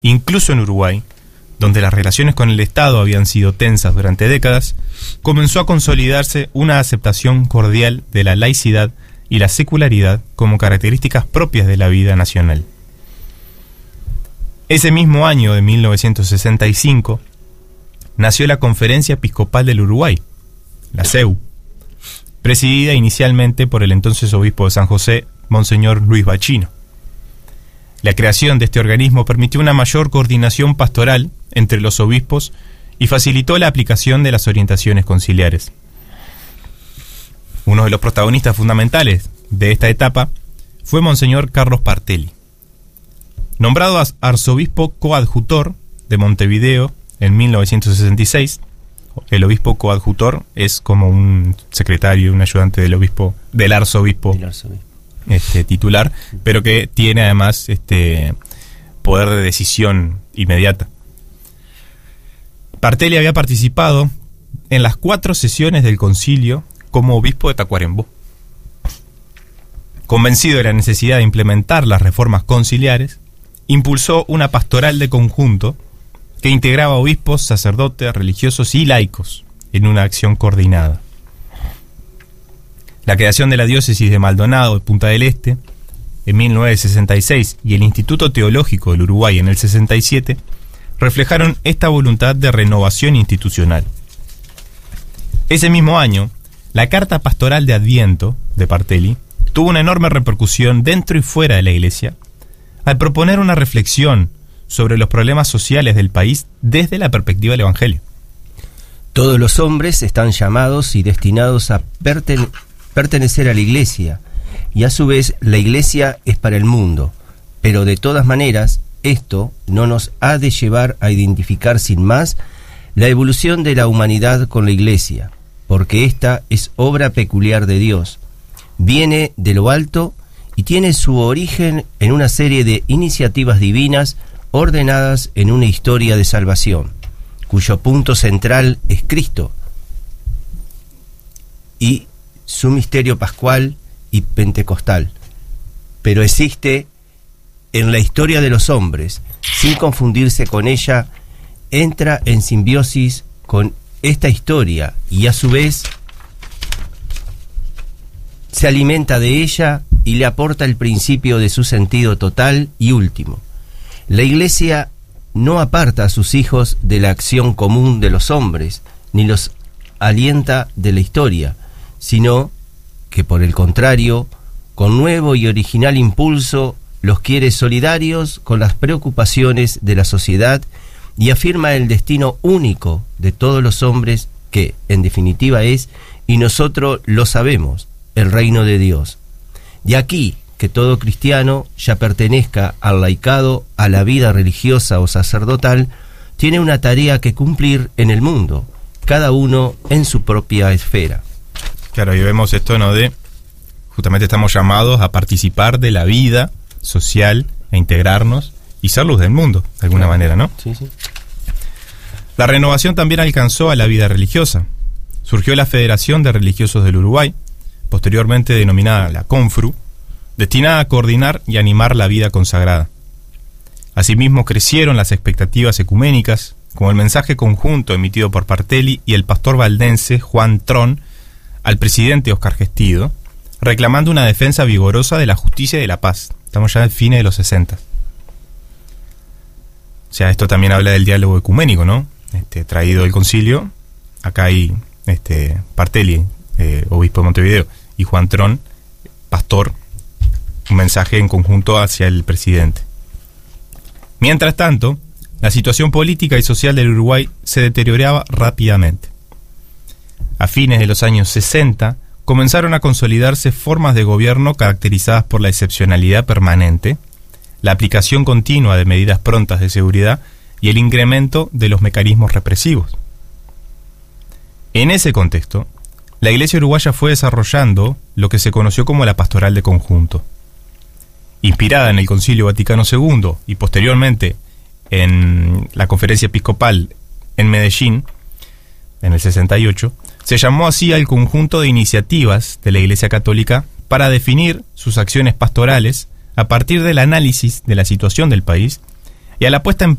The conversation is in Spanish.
Incluso en Uruguay, donde las relaciones con el Estado habían sido tensas durante décadas, comenzó a consolidarse una aceptación cordial de la laicidad y la secularidad como características propias de la vida nacional. Ese mismo año de 1965 nació la Conferencia Episcopal del Uruguay, la CEU, presidida inicialmente por el entonces obispo de San José, Monseñor Luis Bachino. La creación de este organismo permitió una mayor coordinación pastoral entre los obispos y facilitó la aplicación de las orientaciones conciliares. Uno de los protagonistas fundamentales de esta etapa fue Monseñor Carlos Partelli. Nombrado arzobispo coadjutor de Montevideo en 1966, el obispo coadjutor es como un secretario, un ayudante del obispo, del arzobispo. Titular, pero que tiene además poder de decisión inmediata. Partelli había participado en las 4 sesiones del concilio como obispo de Tacuarembó. Convencido de la necesidad de implementar las reformas conciliares, impulsó una pastoral de conjunto que integraba obispos, sacerdotes, religiosos y laicos en una acción coordinada. La creación de la diócesis de Maldonado de Punta del Este en 1966 y el Instituto Teológico del Uruguay en el 67 reflejaron esta voluntad de renovación institucional. Ese mismo año, la Carta Pastoral de Adviento de Partelli tuvo una enorme repercusión dentro y fuera de la Iglesia al proponer una reflexión sobre los problemas sociales del país desde la perspectiva del Evangelio. Todos los hombres están llamados y destinados a pertenecer a la Iglesia, y a su vez la Iglesia es para el mundo, pero de todas maneras esto no nos ha de llevar a identificar sin más la evolución de la humanidad con la Iglesia, porque esta es obra peculiar de Dios, viene de lo alto y tiene su origen en una serie de iniciativas divinas ordenadas en una historia de salvación, cuyo punto central es Cristo y su misterio pascual y pentecostal, pero existe en la historia de los hombres, sin confundirse con ella, entra en simbiosis con esta historia y a su vez se alimenta de ella y le aporta el principio de su sentido total y último. La Iglesia no aparta a sus hijos de la acción común de los hombres, ni los alienta de la historia, sino que por el contrario, con nuevo y original impulso, los quiere solidarios con las preocupaciones de la sociedad y afirma el destino único de todos los hombres que, en definitiva, es, y nosotros lo sabemos, el reino de Dios. De aquí que todo cristiano, ya pertenezca al laicado, a la vida religiosa o sacerdotal, tiene una tarea que cumplir en el mundo, cada uno en su propia esfera. Claro, y vemos esto, ¿no? De justamente estamos llamados a participar de la vida social, a integrarnos y ser luz del mundo, de alguna manera, ¿no? Sí, sí. La renovación también alcanzó a la vida religiosa. Surgió la Federación de Religiosos del Uruguay, posteriormente denominada la CONFRU, destinada a coordinar y animar la vida consagrada. Asimismo, crecieron las expectativas ecuménicas, como el mensaje conjunto emitido por Partelli y el pastor valdense Juan Tron al presidente Oscar Gestido, reclamando una defensa vigorosa de la justicia y de la paz. Estamos ya en fines de los 60. O sea, esto también habla del diálogo ecuménico, ¿no? Traído del concilio. Acá hay Partelli, obispo de Montevideo, y Juan Tron, pastor, un mensaje en conjunto hacia el presidente. Mientras tanto, la situación política y social del Uruguay se deterioraba rápidamente. A fines de los años 60, comenzaron a consolidarse formas de gobierno caracterizadas por la excepcionalidad permanente, la aplicación continua de medidas prontas de seguridad y el incremento de los mecanismos represivos. En ese contexto, la Iglesia uruguaya fue desarrollando lo que se conoció como la pastoral de conjunto. Inspirada en el Concilio Vaticano II y posteriormente en la Conferencia Episcopal en Medellín, en el 68, se llamó así al conjunto de iniciativas de la Iglesia Católica para definir sus acciones pastorales a partir del análisis de la situación del país y a la puesta en